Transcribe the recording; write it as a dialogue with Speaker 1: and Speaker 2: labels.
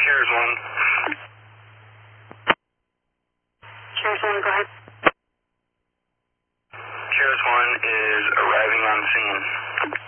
Speaker 1: Cheers 1.
Speaker 2: Cheers 1, go ahead.
Speaker 1: Cheers 1 is arriving on scene.